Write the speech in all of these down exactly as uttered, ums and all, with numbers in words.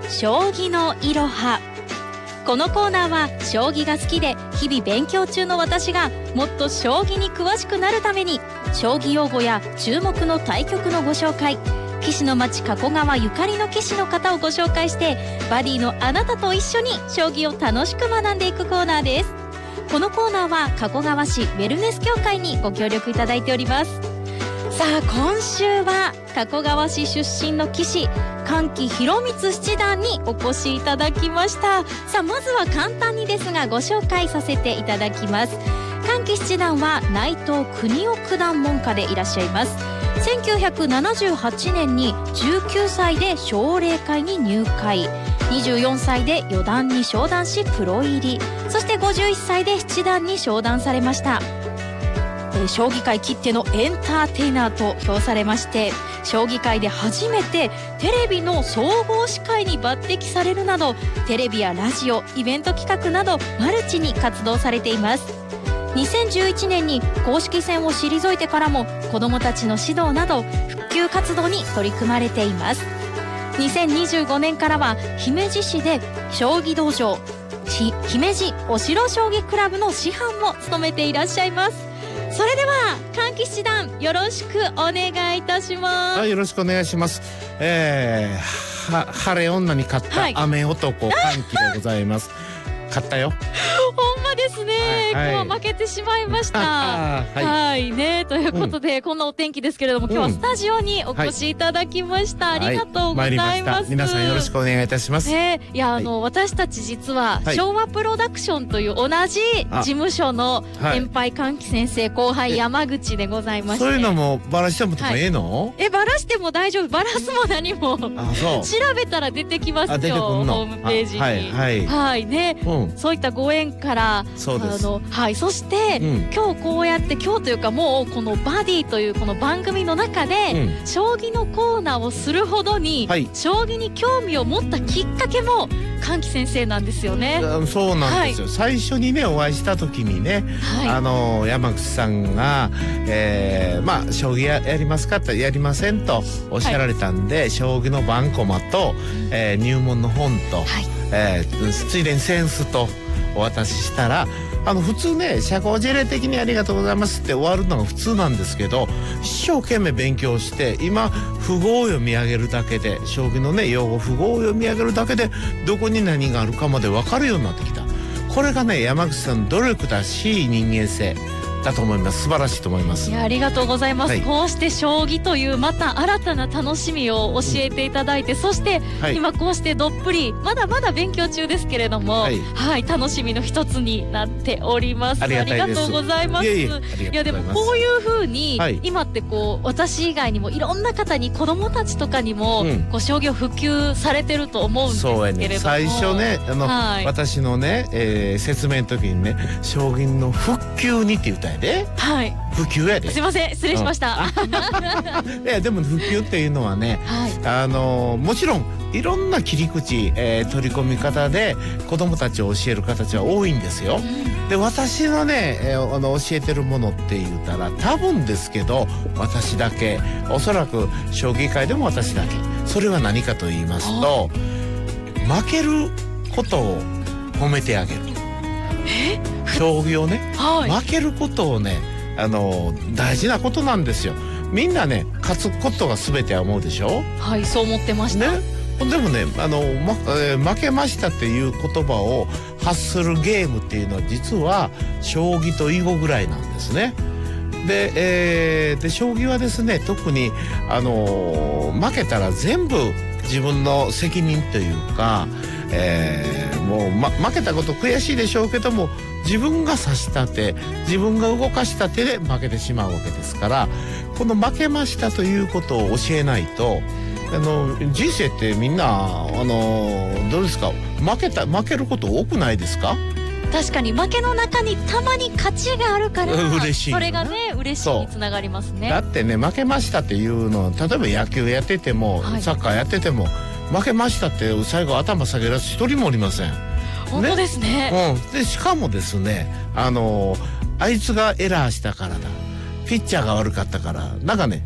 将棋のいろは。このコーナーは将棋が好きで日々勉強中の私がもっと将棋に詳しくなるために将棋用語や注目の対局のご紹介、棋士の町加古川ゆかりの棋士の方をご紹介してバディのあなたと一緒に将棋を楽しく学んでいくコーナーです。このコーナーは加古川市ウェルネス協会にご協力いただいております。さあ今週は加古川市出身の棋士神木博光七段にお越しいただきました。さあまずは簡単にですがご紹介させていただきます。神木七段は内藤邦夫九段門下でいらっしゃいます。せんきゅうひゃくななじゅうはちねんにじゅうきゅうさいで奨励会に入会、にじゅうよんさいで四段に昇段しプロ入り、そしてごじゅういっさいで七段に昇段されました。えー、将棋界きってのエンターテイナーと評されまして、将棋界で初めてテレビの総合司会に抜擢されるなどテレビやラジオ、イベント企画などマルチに活動されています。にせんじゅういちねんに公式戦を退いてからも子どもたちの指導など普及活動に取り組まれています。にせんにじゅうごねんからは姫路市で将棋道場姫路お城将棋クラブの師範も務めていらっしゃいます。それでは神木七段よろしくお願いいたします。 はい、よろしくお願いします。えー、は晴れ女に勝った雨男、はい、神木でございます。勝ったよ。 ほんまですね、はいはい、今日は負けてしまいました。はい、はいね、ということで、うん、こんなお天気ですけれども今日はスタジオにお越しいただきました、うん、ありがとうございます、はい、 皆さんよろしくお願いいたします。 ね、いやあの、はい、私たち実は昭和プロダクションという同じ事務所の先輩神木先生、後輩山口でございまして、 そういうのもバラしてもとかええの、はい、 えバラしても大丈夫、バラすも何もあそう調べたら出てきますよ、ホームページに。はいはいはいね、うん、そういったご縁からそうです、 あの、はい、そして、うん、今日こうやって今日というかもうこのバディというこの番組の中で、うん、将棋のコーナーをするほどに、はい、将棋に興味を持ったきっかけも神木先生なんですよね。 そうなんですよ、はい、最初にねお会いした時にね、はい、あの山口さんが、えー、まあ将棋 や, やりますかってやりませんとおっしゃられたんで、はい、将棋の番駒と、えー、入門の本と、はい、えー、ついでに扇子とお渡ししたら、あの普通ね社交辞令的にありがとうございますって終わるのが普通なんですけど、一生懸命勉強して今符号を読み上げるだけで、将棋のね用語符号を読み上げるだけでどこに何があるかまで分かるようになってきた。これがね山口さんの努力だし人間性だと思います。素晴らしいと思います。 いやありがとうございます、はい、こうして将棋というまた新たな楽しみを教えていただいて、うん、そして、はい、今こうしてどっぷりまだまだ勉強中ですけれども、はい、はい、楽しみの一つになっております。ありがとうございます。いやいや、いやでもこういう風に、はい、今ってこう私以外にもいろんな方に子どもたちとかにも、うん、こう将棋を普及されてると思うんですけれども、そうやね、 最初ねあの、はい、私のね、えー、説明の時にね将棋の普及にって言ったで、 はい、 普及やで。 すいません失礼しました、 うん、いやでも普及っていうのはね、はい、あのもちろんいろんな切り口、えー、取り込み方で子どもたちを教える形は多いんですよ、うん、で私のね、えー、あの教えてるものって言ったら多分ですけど私だけ、おそらく将棋界でも私だけ。それは何かと言いますと、負けることを褒めてあげる。 え将棋をね、はい、負けることをねあの大事なことなんですよ。みんなね勝つことが全ては思うでしょ。 はい、そう思ってました、 ね、でもねあの、まえー、負けましたっていう言葉を発するゲームっていうのは実は将棋と囲碁ぐらいなんですね。で、えー、で将棋はですね特にあの負けたら全部自分の責任というか、えー、もう、ま、負けたこと悔しいでしょうけども自分が指した手、自分が動かした手で負けてしまうわけですから、この負けましたということを教えないと、あの人生ってみんなあのどうですか、負けた負けること多くないですか。 確かに負けの中にたまに勝ちがあるから嬉しい、 それがね嬉しいにつながりますね。 だってね負けましたっていうの、例えば野球やってても、はい、サッカーやってても負けましたって最後頭下げるやつ一人もおりません。 本当ですね。 ね、うん、でしかもですねあのあいつがエラーしたからだ、ピッチャーが悪かったから、なんかね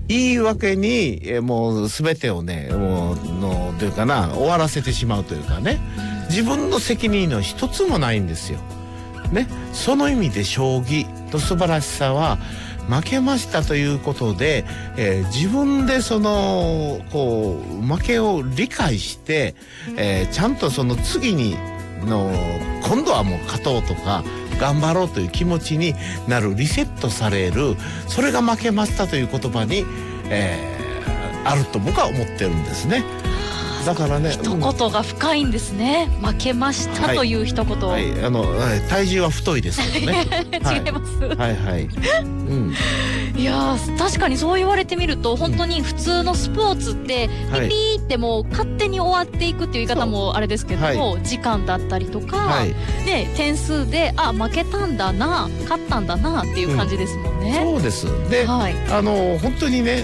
言い訳にえもう全てをねもうのというかな終わらせてしまうというかね、自分の責任の一つもないんですよ。ね、その意味で将棋の素晴らしさは負けましたということで、えー、自分でそのこう負けを理解して、えー、ちゃんとその次にの今度はもう勝とうとか頑張ろうという気持ちになるリセットされる、それが負けましたという言葉に、えー、あると僕は思ってるんですね。だからね、 一言が深いんですね。負けましたという一言。 はい、はい、あの体重は太いですけどね。 違います。 はいはい。うん。 いや確かにそう言われてみると本当に普通のスポーツってピピーってもう勝手に終わっていくっていう言い方もあれですけども、はい、時間だったりとか、はい、で点数であ負けたんだな勝ったんだなっていう感じですもんね。 うん、そうです。で、はい、あの本当にね